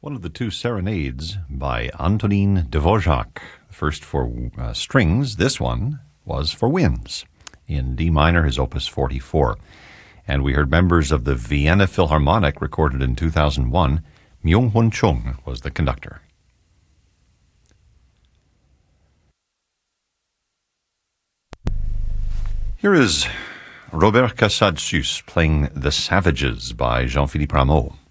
One of the two serenades by Antonín Dvořák. First for strings, this one was for winds. In D minor, his opus 44. And we heard members of the Vienna Philharmonic, recorded in 2001. Myung-Hun Chung was the conductor. Here is Robert Casadesus playing The Savages by Jean-Philippe Rameau.